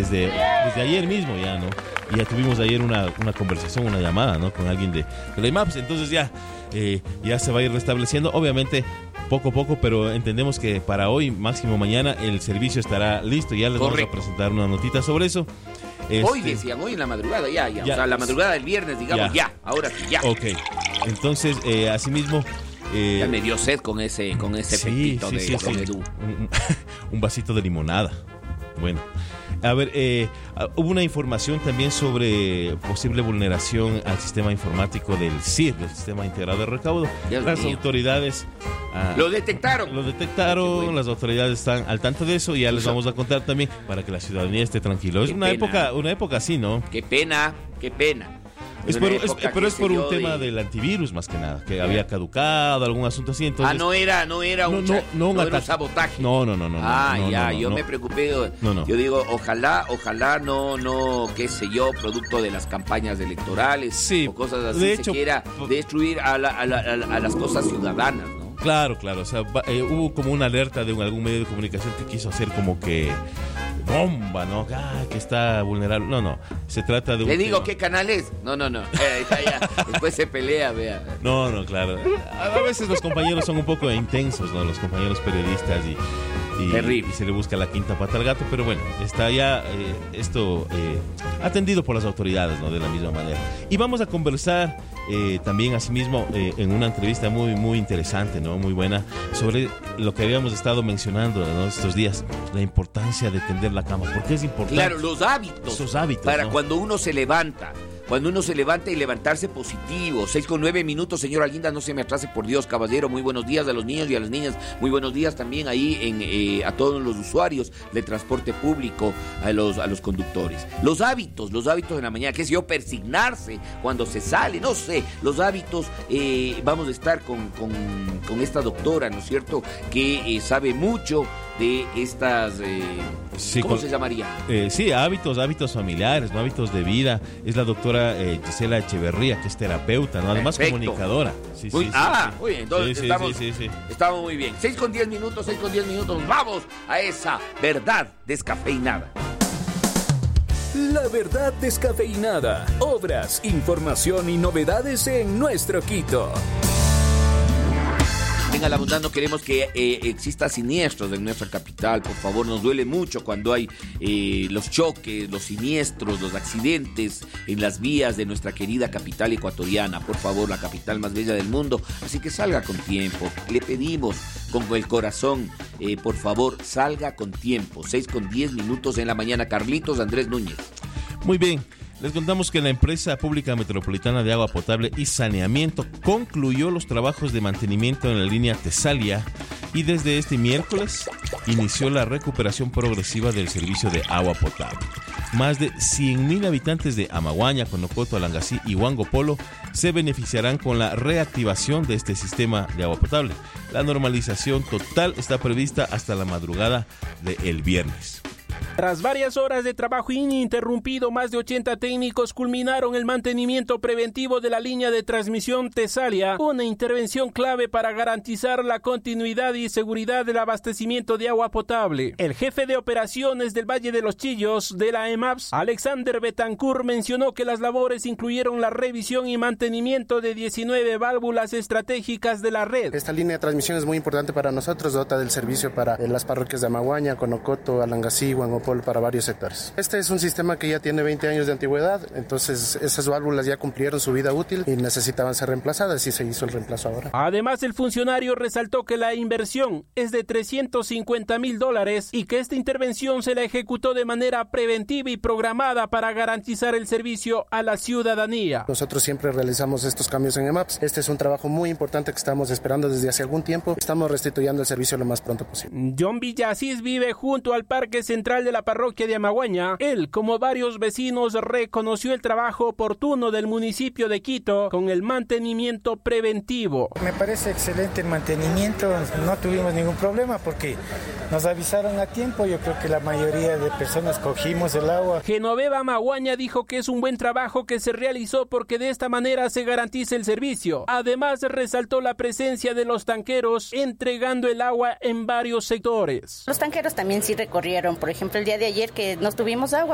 desde ayer mismo ya, ¿no? Y ya tuvimos ayer una conversación, una llamada, ¿no? Con alguien de la IMAPS. Entonces ya se va a ir restableciendo, obviamente poco a poco, pero entendemos que para hoy, máximo mañana, el servicio estará listo. Ya les vamos a presentar una notita sobre eso. Hoy decían, hoy en la madrugada, ya. O sea, la madrugada del viernes, digamos, ahora sí, ya. Ok, entonces, asimismo... ya me dio sed con ese efectito de Comedú. Un vasito de limonada. Bueno, a ver, hubo una información también sobre posible vulneración al sistema informático del SIR, del Sistema Integrado de Recaudo. Las autoridades... Lo detectaron. Bueno. Las autoridades están al tanto de eso y ya les vamos a contar también para que la ciudadanía esté tranquilo. Es una época así, ¿no? Qué pena. Pero es por un tema del antivirus más que nada, que había caducado algún asunto así. Entonces, no era un sabotaje. No. Yo me preocupé. Yo digo, ojalá no, qué sé yo, producto de las campañas electorales o cosas así, de hecho, se quiera destruir a las cosas ciudadanas, ¿no? Claro, o sea, hubo como una alerta de algún medio de comunicación que quiso hacer como que bomba, ¿no? Que está vulnerable. No, se trata de un... Le digo, ¿qué canal es? No. Ya. Después se pelea, vea. No, claro. A veces los compañeros son un poco intensos, ¿no? Los compañeros periodistas y se le busca la quinta pata al gato, pero bueno, está ya esto atendido por las autoridades, ¿no? De la misma manera. Y vamos a conversar también asimismo en una entrevista muy, muy interesante, ¿no? Muy buena, sobre lo que habíamos estado mencionando, ¿no? Estos días, la importancia de tender la cama. ¿Por qué es importante? Claro, los hábitos. Esos hábitos, para, ¿no? Cuando uno se levanta. Cuando uno se levanta y levantarse positivo. 6:09, señor Alguinda, no se me atrase, por Dios, caballero. Muy buenos días a los niños y a las niñas. Muy buenos días también ahí a todos los usuarios de transporte público, a los conductores. Los hábitos en la mañana, qué sé yo, persignarse cuando se sale, no sé. Los hábitos, vamos a estar con esta doctora, ¿no es cierto?, que sabe mucho de estas... ¿Cómo se llamaría? Hábitos familiares, ¿no? Hábitos de vida. Es la doctora Gisela Echeverría, que es terapeuta, ¿no? Además, comunicadora. Muy bien, entonces estamos muy bien. 6:10 minutos, vamos a esa verdad descafeinada. La verdad descafeinada. Obras, información y novedades en nuestro Quito. Venga, la bondad, no queremos que exista siniestros en nuestra capital, por favor. Nos duele mucho cuando hay los choques, los siniestros, los accidentes en las vías de nuestra querida capital ecuatoriana. Por favor, la capital más bella del mundo. Así que salga con tiempo. Le pedimos con el corazón, por favor, salga con tiempo. 6:10 en la mañana. Carlitos Andrés Núñez. Muy bien. Les contamos que la empresa pública metropolitana de agua potable y saneamiento concluyó los trabajos de mantenimiento en la línea Tesalia y desde este miércoles inició la recuperación progresiva del servicio de agua potable. Más de 100.000 habitantes de Amaguaña, Conocoto, Alangací y Huangopolo se beneficiarán con la reactivación de este sistema de agua potable. La normalización total está prevista hasta la madrugada del viernes. Tras varias horas de trabajo ininterrumpido, más de 80 técnicos culminaron el mantenimiento preventivo de la línea de transmisión Tesalia, una intervención clave para garantizar la continuidad y seguridad del abastecimiento de agua potable. El jefe de operaciones del Valle de los Chillos de la EMAPS, Alexander Betancourt, mencionó que las labores incluyeron la revisión y mantenimiento de 19 válvulas estratégicas de la red. Esta línea de transmisión es muy importante para nosotros, dota del servicio para las parroquias de Amaguaña, Conocoto, Alangací, Huangopolo, para varios sectores. Este es un sistema que ya tiene 20 años de antigüedad, entonces esas válvulas ya cumplieron su vida útil y necesitaban ser reemplazadas y se hizo el reemplazo ahora. Además, el funcionario resaltó que la inversión es de $350,000 y que esta intervención se la ejecutó de manera preventiva y programada para garantizar el servicio a la ciudadanía. Nosotros siempre realizamos estos cambios en EMAPS. Este es un trabajo muy importante que estamos esperando desde hace algún tiempo. Estamos restituyendo el servicio lo más pronto posible. John Villasís vive junto al Parque Central de la parroquia de Amaguaña. Él, como varios vecinos, reconoció el trabajo oportuno del municipio de Quito con el mantenimiento preventivo. Me parece excelente el mantenimiento, no tuvimos ningún problema porque nos avisaron a tiempo. Yo creo que la mayoría de personas cogimos el agua. Genoveva Amaguaña dijo que es un buen trabajo que se realizó porque de esta manera se garantiza el servicio. Además, resaltó la presencia de los tanqueros entregando el agua en varios sectores. Los tanqueros también sí recorrieron, por ejemplo, el día de ayer que no tuvimos agua,